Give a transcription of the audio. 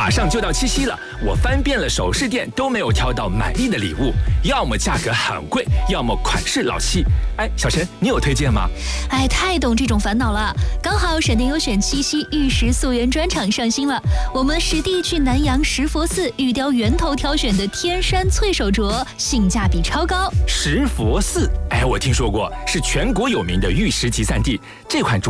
马上就到七夕了，我翻遍了首饰店都没有挑到满意的礼物，要么价格很贵，要么款式老气。哎，小陈，你有推荐吗？ 哎，太懂这种烦恼了。刚好闪电优选七夕玉石溯源专场上新了，我们实地去南阳石佛寺玉雕源头挑选的天山翠手镯，性价比超高。 石佛寺，哎，我听说过，是全国有名的玉石集散地。这款镯